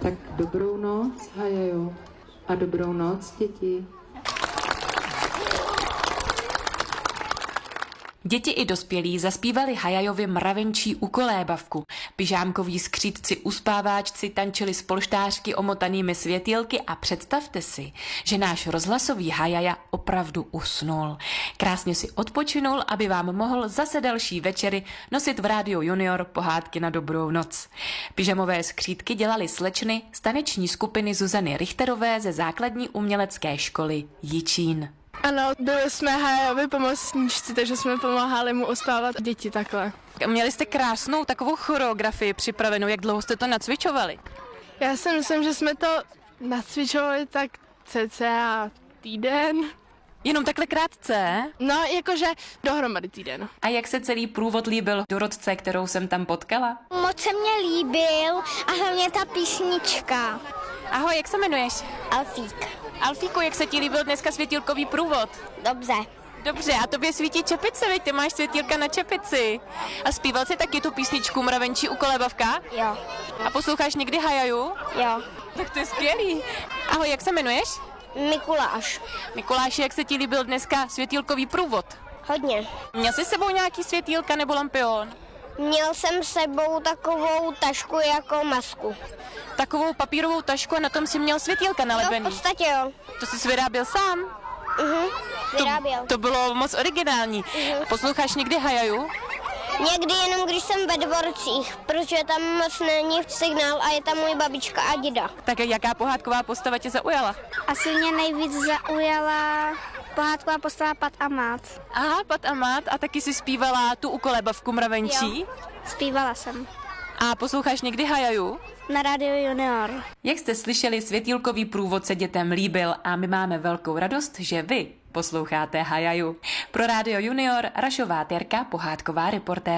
Tak dobrou noc, Hajajo. A dobrou noc, děti. Děti i dospělí zaspívali Hajajovi mravenčí ukolébavku. Pyžámkoví skřídci uspáváčci tančili s polštářky omotanými světýlky a představte si, že náš rozhlasový Hajaja opravdu usnul. Krásně si odpočinul, aby vám mohl zase další večery nosit v Rádiu Junior pohádky na dobrou noc. Pyžamové skřídky dělali slečny z taneční skupiny Zuzany Richterové ze základní umělecké školy Jičín. Ano, byli jsme Hajajovi pomocníčci, takže jsme pomáhali mu uspávat děti takhle. Měli jste krásnou takovou choreografii připravenou, jak dlouho jste to nacvičovali? Já si myslím, že jsme to nacvičovali tak cca týden. Jenom takhle krátce? No, jakože dohromady týden. A jak se celý průvod líbil Dorotce, kterou jsem tam potkala? Moc se mě líbil a hlavně ta písnička. Ahoj, jak se jmenuješ? Alfík. Alfíku, jak se ti líbil dneska světýlkový průvod? Dobře. Dobře, a tobě svítí čepice, veď ty máš světýlka na čepici. A zpíval jsi taky tu písničku Mravenčí ukolébavka? Jo. A posloucháš někdy Hajaju? Jo. Tak to je skvělý. Ahoj, jak se jmenuješ? Mikuláš. Mikuláši, jak se ti líbil dneska světýlkový průvod? Hodně. Měl jsi s sebou nějaký světýlka nebo lampion? Měl jsem s sebou takovou tašku jako masku. Takovou papírovou tašku a na tom si měl světýlka nalepený. Jo, v podstatě jo. To jsi vyráběl sám? Vyráběl. To bylo moc originální. Posloucháš někdy Hajaju? Někdy jenom, když jsem ve Dvorcích, protože tam moc není signál a je tam můj babička a děda. Tak jaká pohádková postava tě zaujala? Asi mě nejvíc zaujala pohádková postava Pat a Mat. Aha, Pat a Mat, a taky si zpívala tu ukolébavku mravenčí? Jo. Zpívala jsem. A posloucháš někdy Hajaju? Na Rádiu Junior. Jak jste slyšeli, světýlkový průvod se dětem líbil a my máme velkou radost, že vy posloucháte Hajaju. Pro Rádio Junior Rašová Terka, pohádková reportér.